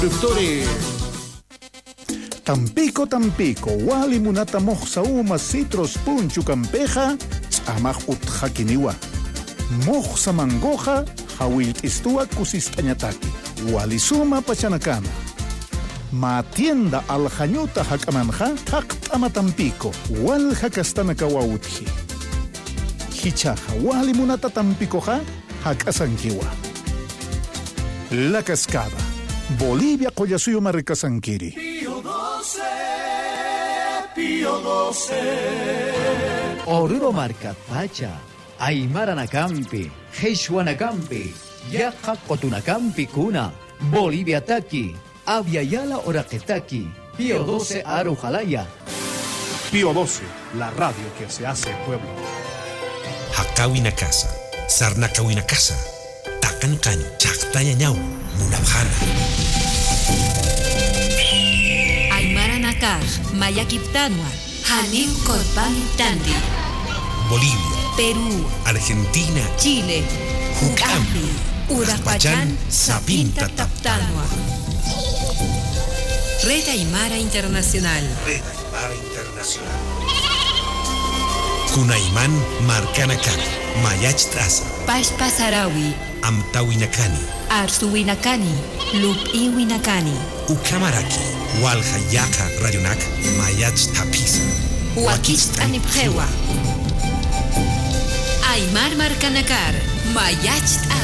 Productores Tampico, wali munata moja uma citros punchu campeja, amaj utjakiniwa. Moja mangoja, hawil istua kusistañataki. Wali suma pachanakama. Matienda aljañuta hakamanja, taktama Tampico, wal hakastanaka wautji. Hichaja, wali munata Tampicoja, hakasankiwa. La Cascada. Bolivia Collasuyo Marricasanquiri. Pío 12. Oruro Marca Pacha, Aymara Nakampi, Heishua Nakampi, Yaja Cotunacampi Cuna, Bolivia Taki, Aviala Oraquetaki, Pío 12 Arujalaya. Pío 12, la radio que se hace pueblo. Hakawina casa, Sarnakawina casa, Takankan, Chaktaya Ñau, Munabjana. Nakar, Mayakiptanua, Hanim Korpan Tandi. Bolivia, Perú, Argentina, Chile, Jucampi, Urapachán, Sapinta Taptanua. Red Aymara Internacional. Red Aymara Internacional. Kunaiman Marcanacan, Mayach Traza. Pashpa Sarawi. Amtawinakani. Arsuwinakani, Lupiwinakani. Ukamaraki, Waljayaka Rayonak, Mayach Tapisa. Wakist Anipjewa. Aymar Marcanakar, Mayach